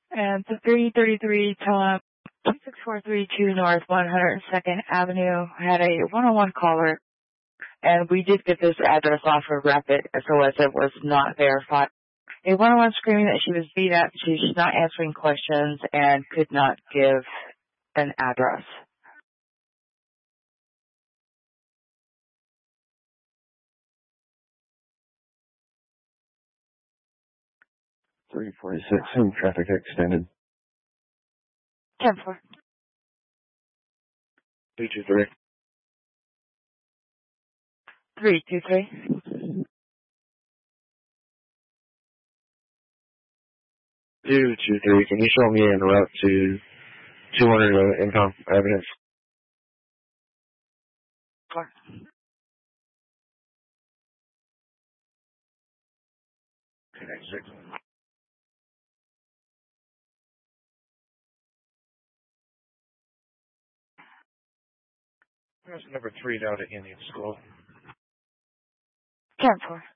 And the 333 Telem 26432 North 102nd Avenue had a one-on-one caller, and we did get this address off of Rapid SOS. It was not verified. A one-on-one screaming that she was beat up, she's not answering questions, and could not give an address. .346 and traffic extended. 10-4. 223. 323. 223. Can you show me en route to 200 income evidence? 4. Okay, 6. There's number 3 down at Indian School. 10-4.